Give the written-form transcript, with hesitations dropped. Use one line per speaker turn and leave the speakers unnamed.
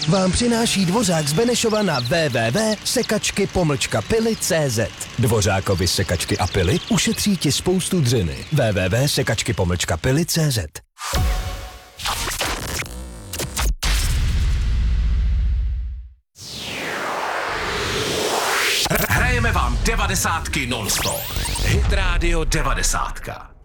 vám přináší Dvořák z Benešova na www.sekačky-pily.cz. Dvořákovi sekačky a pily ušetří ti spoustu dřiny. www.sekačky-pily.cz.
Hrajeme vám 90 non-stop. Hit Radio 90.